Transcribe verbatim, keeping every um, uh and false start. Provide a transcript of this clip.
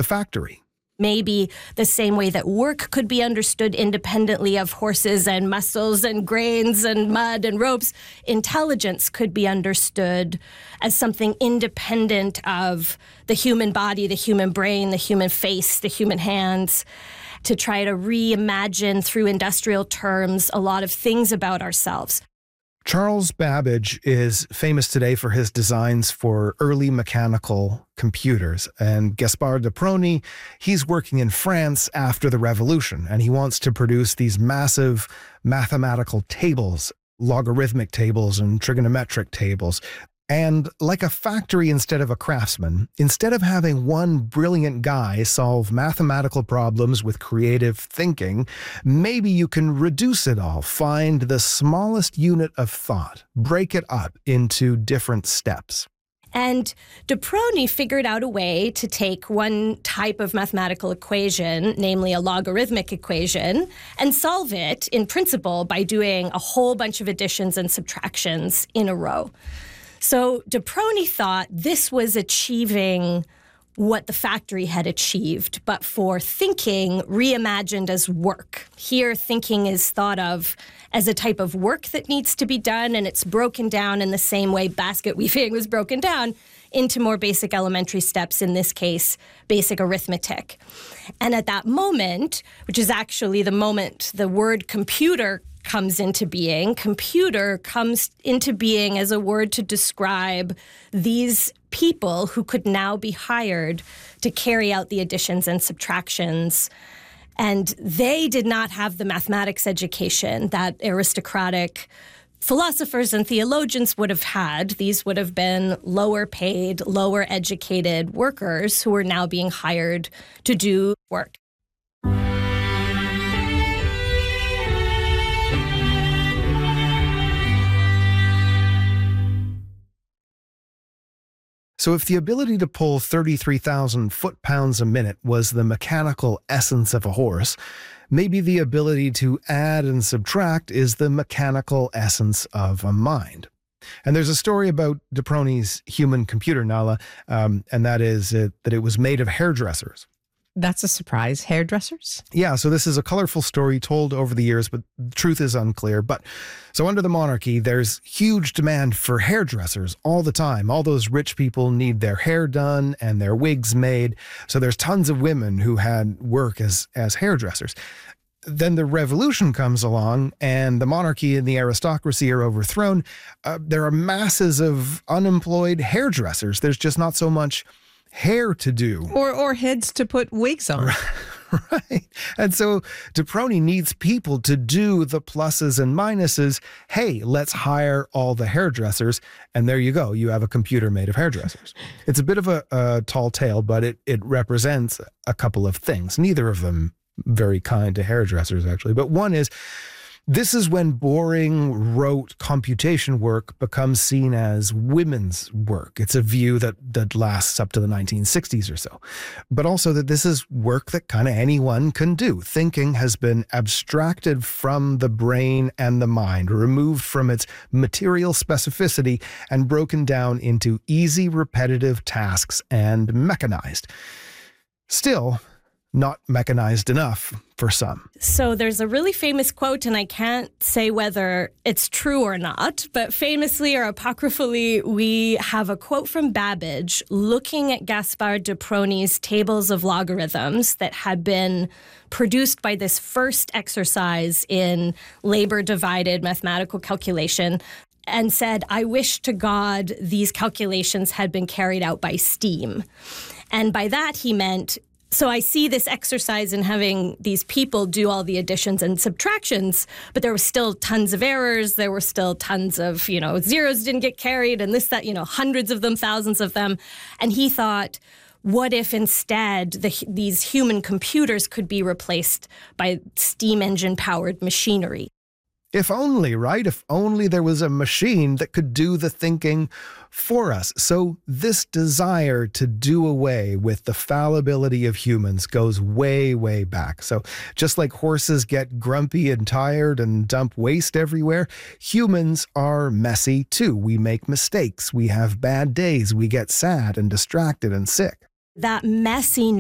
the factory. Maybe the same way that work could be understood independently of horses and muscles and grains and mud and ropes, intelligence could be understood as something independent of the human body, the human brain, the human face, the human hands, to try to reimagine through industrial terms a lot of things about ourselves. Charles Babbage is famous today for his designs for early mechanical computers. And Gaspard de Prony, he's working in France after the Revolution, and he wants to produce these massive mathematical tables, logarithmic tables and trigonometric tables. And like a factory instead of a craftsman, instead of having one brilliant guy solve mathematical problems with creative thinking, maybe you can reduce it all, find the smallest unit of thought, break it up into different steps. And de Prony figured out a way to take one type of mathematical equation, namely a logarithmic equation, and solve it in principle by doing a whole bunch of additions and subtractions in a row. So de Prony thought this was achieving what the factory had achieved, but for thinking reimagined as work. Here, thinking is thought of as a type of work that needs to be done, and it's broken down in the same way basket weaving was broken down into more basic elementary steps, in this case, basic arithmetic. And at that moment, which is actually the moment the word computer comes into being. Computer comes into being as a word to describe these people who could now be hired to carry out the additions and subtractions. And they did not have the mathematics education that aristocratic philosophers and theologians would have had. These would have been lower paid, lower educated workers who were now being hired to do work. So if the ability to pull thirty-three thousand foot-pounds a minute was the mechanical essence of a horse, maybe the ability to add and subtract is the mechanical essence of a mind. And there's a story about de Prony's human computer, Nala, um, and that is it, that it was made of hairdressers. That's a surprise. Hairdressers? Yeah, so this is a colorful story told over the years, but the truth is unclear. But so under the monarchy, there's huge demand for hairdressers all the time. All those rich people need their hair done and their wigs made. So there's tons of women who had work as, as hairdressers. Then the revolution comes along and the monarchy and the aristocracy are overthrown. Uh, there are masses of unemployed hairdressers. There's just not so much hair to do. Or or heads to put wigs on. Right. And so de Prony needs people to do the pluses and minuses. Hey, let's hire all the hairdressers. And there you go. You have a computer made of hairdressers. It's a bit of a, a tall tale, but it, it represents a couple of things. Neither of them very kind to hairdressers, actually. But one is, this is when boring, rote computation work becomes seen as women's work. It's a view that, that lasts up to the nineteen sixties or so. But also that this is work that kind of anyone can do. Thinking has been abstracted from the brain and the mind, removed from its material specificity and broken down into easy, repetitive tasks and mechanized. Still, not mechanized enough for some. So there's a really famous quote, and I can't say whether it's true or not, but famously or apocryphally, we have a quote from Babbage looking at Gaspard de Prony's tables of logarithms that had been produced by this first exercise in labor-divided mathematical calculation, and said, I wish to God these calculations had been carried out by steam. And by that he meant, so I see this exercise in having these people do all the additions and subtractions, but there were still tons of errors. There were still tons of, you know, zeros didn't get carried and this, that, you know, hundreds of them, thousands of them. And he thought, what if instead the, these human computers could be replaced by steam engine powered machinery? If only, right? If only there was a machine that could do the thinking for us. So this desire to do away with the fallibility of humans goes way, way back. So just like horses get grumpy and tired and dump waste everywhere, humans are messy too. We make mistakes. We have bad days. We get sad and distracted and sick. That messiness